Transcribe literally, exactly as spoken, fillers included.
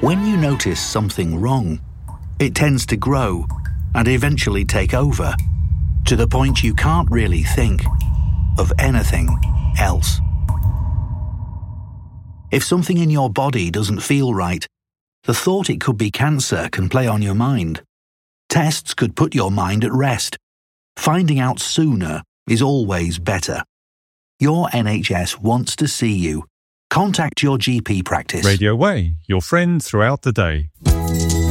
When you notice something wrong, it tends to grow and eventually take over, to the point you can't really think of anything else. If something in your body doesn't feel right, the thought it could be cancer can play on your mind. Tests could put your mind at rest. Finding out sooner is always better. Your N H S wants to see you. Contact your G P practice. Radio Way, your friend throughout the day.